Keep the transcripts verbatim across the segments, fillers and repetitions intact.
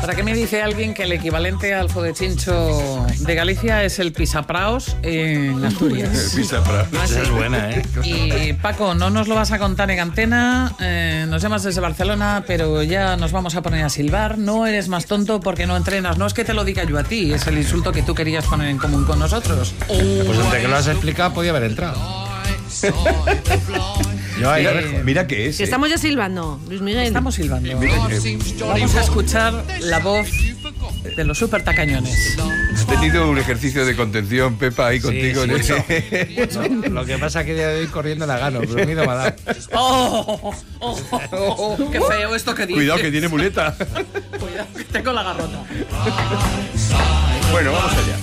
¿Para qué me dice alguien que el equivalente al fodechincho de Galicia es el pisapraos en Asturias? El pisapraos. Ah, sí. Esa es buena, ¿eh? Y Paco, no nos lo vas a contar en antena, eh, nos llamas desde Barcelona, pero ya nos vamos a poner a silbar. No eres más tonto porque no entrenas. No es que te lo diga yo a ti, es el insulto que tú querías poner en común con nosotros. Pues entre que lo has explicado podía haber entrado. Yo ahí Mira, dejo. mira qué es. Que ¿eh? estamos ya silbando, Luis Miguel. Estamos silbando. Mira que- Vamos a escuchar la voz de los super tacañones. Has tenido un ejercicio de contención, Pepa, ahí Sí, contigo. sí, ¿no? mucho. No, lo que pasa es que día de hoy corriendo la gano, pero miedo me ha dado. ¡Oh! oh, oh, oh, ¡Qué feo esto que dices! Cuidado que tiene muleta. Cuidado que tengo la garrota. Bueno, vamos allá.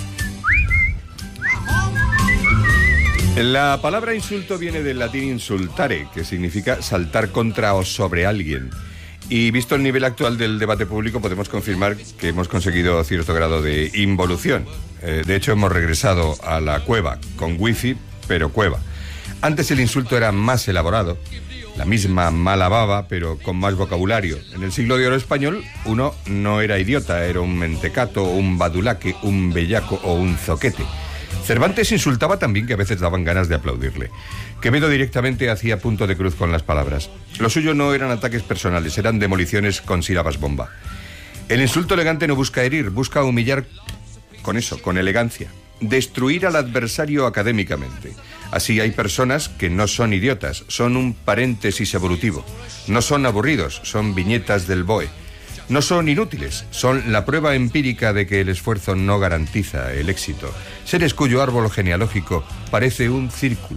La palabra insulto viene del latín insultare, que significa saltar contra o sobre alguien. Y visto el nivel actual del debate público, podemos confirmar que hemos conseguido cierto grado de involución. Eh, de hecho, hemos regresado a la cueva, con wifi, pero cueva. Antes el insulto era más elaborado, la misma mala baba, pero con más vocabulario. En el siglo de oro español, uno no era idiota, era un mentecato, un badulaque, un bellaco o un zoquete. Cervantes insultaba también, que a veces daban ganas de aplaudirle. Quevedo directamente hacía punto de cruz con las palabras. Lo suyo no eran ataques personales, eran demoliciones con sílabas bomba. El insulto elegante no busca herir, busca humillar con eso, con elegancia. Destruir al adversario académicamente. Así hay personas que no son idiotas, son un paréntesis evolutivo. No son aburridos, son viñetas del B O E. No son inútiles, son la prueba empírica de que el esfuerzo no garantiza el éxito. Seres cuyo árbol genealógico parece un círculo.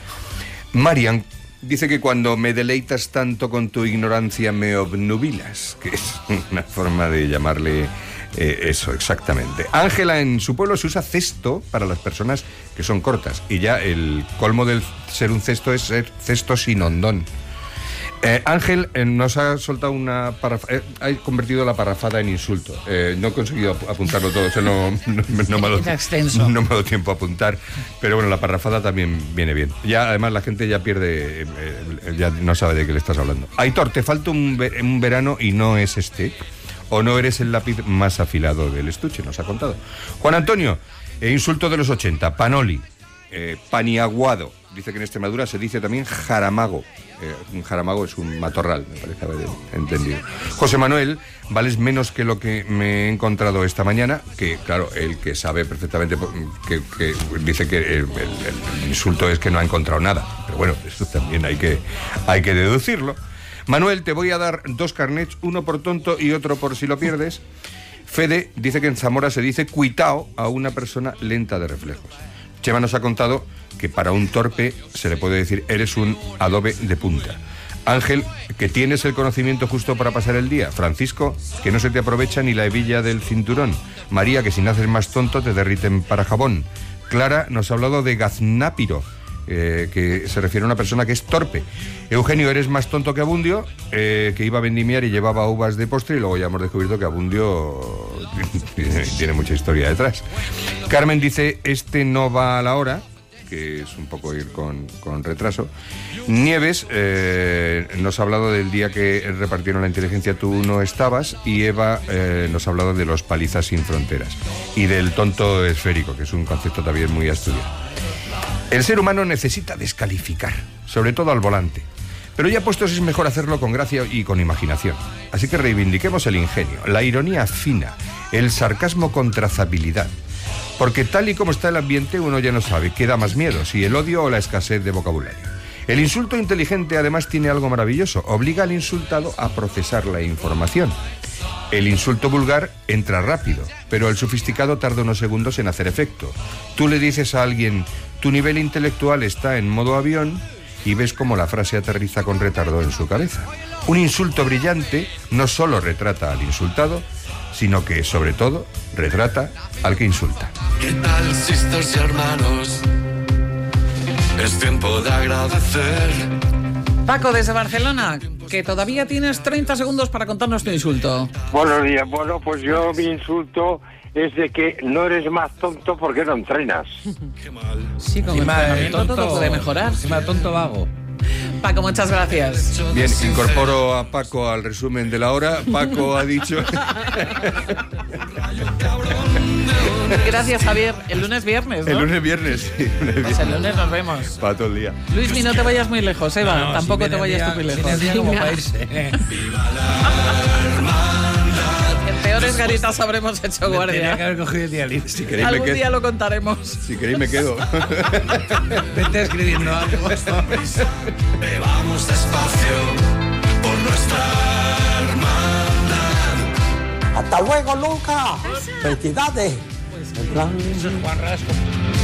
Marian dice que cuando me deleitas tanto con tu ignorancia me obnubilas, que es una forma de llamarle eh, eso exactamente. Ángela, en su pueblo se usa cesto para las personas que son cortas, y ya el colmo del ser un cesto es ser cesto sin hondón. Eh, Ángel eh, nos ha soltado una parrafada, eh, ha convertido la parrafada en insulto. Eh, no he conseguido ap- apuntarlo todo, o sea, no, no, no me ha dado, Extenso. no me ha dado tiempo a apuntar, pero bueno, la parrafada también viene bien. Ya, además, la gente ya pierde, eh, eh, ya no sabe de qué le estás hablando. Aitor, te falta un, ve- un verano y no es este, o no eres el lápiz más afilado del estuche, nos ha contado. Juan Antonio, eh, insulto de los ochenta, panoli, eh, paniaguado. Dice que en Extremadura se dice también jaramago. Eh, un jaramago es un matorral, me parece haber entendido. José Manuel, vales menos que lo que me he encontrado esta mañana, que claro, el que sabe perfectamente, que, que dice que el, el, el insulto es que no ha encontrado nada. Pero bueno, eso también hay que, hay que deducirlo. Manuel, te voy a dar dos carnets, uno por tonto y otro por si lo pierdes. Fede dice que en Zamora se dice cuitao a una persona lenta de reflejos. Chema nos ha contado que para un torpe se le puede decir eres un adobe de punta. Ángel, que tienes el conocimiento justo para pasar el día. Francisco, que no se te aprovecha ni la hebilla del cinturón. María, que si naces más tonto te derriten para jabón. Clara nos ha hablado de gaznápiro, eh, que se refiere a una persona que es torpe. Eugenio, eres más tonto que Abundio, eh, que iba a vendimiar y llevaba uvas de postre, y luego ya hemos descubierto que Abundio tiene, tiene mucha historia detrás. Carmen dice, este no va a la hora, que es un poco ir con, con retraso. Nieves eh, nos ha hablado del día que repartieron la inteligencia, tú no estabas, y Eva eh, nos ha hablado de los palizas sin fronteras y del tonto esférico, que es un concepto también muy asturiano. El ser humano necesita descalificar, sobre todo al volante. Pero ya puestos es mejor hacerlo con gracia y con imaginación. Así que reivindiquemos el ingenio, la ironía fina, el sarcasmo con trazabilidad. Porque tal y como está el ambiente, uno ya no sabe qué da más miedo, si el odio o la escasez de vocabulario. El insulto inteligente además tiene algo maravilloso, obliga al insultado a procesar la información. El insulto vulgar entra rápido, pero el sofisticado tarda unos segundos en hacer efecto. Tú le dices a alguien, tu nivel intelectual está en modo avión, y ves cómo la frase aterriza con retardo en su cabeza. Un insulto brillante no solo retrata al insultado, sino que, sobre todo, retrata al que insulta. ¿Qué tal, sisters y hermanos? Es tiempo de agradecer. Paco, desde Barcelona, que todavía tienes treinta segundos para contarnos tu insulto. Buenos días. Bueno, pues yo mi insulto es de que no eres más tonto porque no entrenas. Sí, con Encima, entrenamiento tonto, todo puede mejorar. Encima tonto vago. Paco, muchas gracias. Bien, incorporo a Paco al resumen de la hora. Paco ha dicho... Gracias, Javier. El lunes viernes, ¿no? El lunes viernes, sí. El lunes, Pues viernes. el lunes nos vemos. Para todo el día. Luismi, no te vayas muy lejos, Eva. No, no, Tampoco si te viene vayas el tú muy día- lejos. viene el día como Venga. para irse. En peores garitas habremos hecho Tenía que guardia. haber cogido el día libre. Si queréis, me Algún quedo. día lo contaremos. Si queréis, me quedo. Vete escribiendo algo. Bebamos despacio por nuestra hermandad. Hasta luego, Luca. Felicidades. En plan... Eso es Juan Rasco.